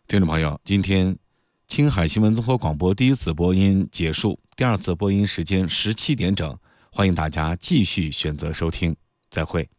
听众朋友，今天青海新闻综合广播第一次播音结束，第二次播音时间17点整，欢迎大家继续选择收听，再会。